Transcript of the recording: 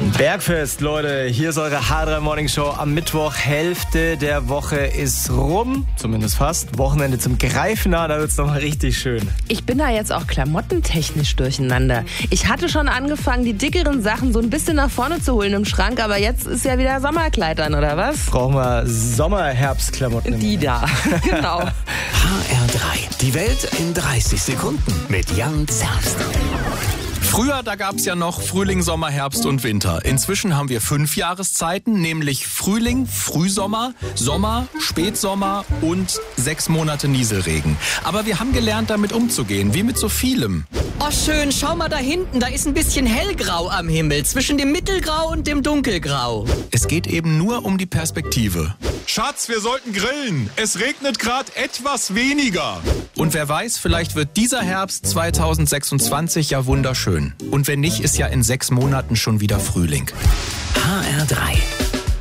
Bergfest, Leute, hier ist eure H3 Morning Show am Mittwoch. Hälfte der Woche ist rum, zumindest fast. Wochenende zum Greifen nah, da wird's nochmal richtig schön. Ich bin da jetzt auch klamottentechnisch durcheinander. Ich hatte schon angefangen, die dickeren Sachen so ein bisschen nach vorne zu holen im Schrank, aber jetzt ist ja wieder Sommerkleid an, oder was? Brauchen wir Sommer-Herbstklamotten. Die da, genau. HR3, die Welt in 30 Sekunden mit Jan Zerst. Früher, da gab's ja noch Frühling, Sommer, Herbst und Winter. Inzwischen haben wir 5 Jahreszeiten, nämlich Frühling, Frühsommer, Sommer, Spätsommer und 6 Monate Nieselregen. Aber wir haben gelernt, damit umzugehen, wie mit so vielem. Oh schön, schau mal da hinten, da ist ein bisschen hellgrau am Himmel, zwischen dem Mittelgrau und dem Dunkelgrau. Es geht eben nur um die Perspektive. Schatz, wir sollten grillen. Es regnet gerade etwas weniger. Und wer weiß, vielleicht wird dieser Herbst 2026 ja wunderschön. Und wenn nicht, ist ja in 6 Monaten schon wieder Frühling. HR3,